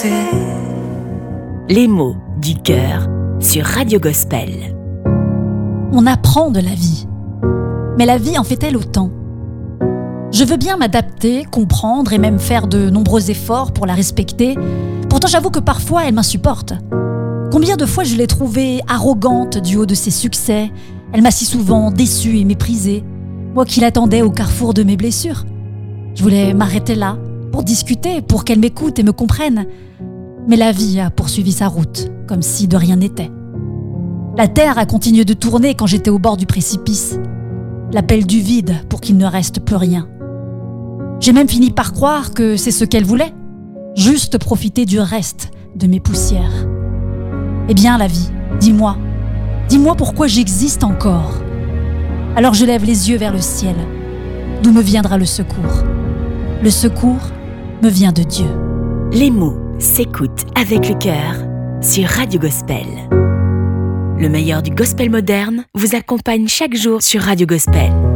passer. Les mots du cœur sur Radio Gospel. On apprend de la vie. Mais la vie en fait-elle autant ? Je veux bien m'adapter, comprendre et même faire de nombreux efforts pour la respecter. Pourtant, j'avoue que parfois, elle m'insupporte. Combien de fois je l'ai trouvée arrogante du haut de ses succès ? Elle m'a si souvent déçue et méprisée. Moi qui l'attendais au carrefour de mes blessures. Je voulais m'arrêter là, pour discuter, pour qu'elle m'écoute et me comprenne. Mais la vie a poursuivi sa route, comme si de rien n'était. La terre a continué de tourner quand j'étais au bord du précipice. L'appel du vide pour qu'il ne reste plus rien. J'ai même fini par croire que c'est ce qu'elle voulait. Juste profiter du reste de mes poussières. Eh bien la vie, dis-moi pourquoi j'existe encore. Alors je lève les yeux vers le ciel, d'où me viendra le secours. Le secours me vient de Dieu. Les mots s'écoutent avec le cœur sur Radio Gospel. Le meilleur du gospel moderne vous accompagne chaque jour sur Radio Gospel.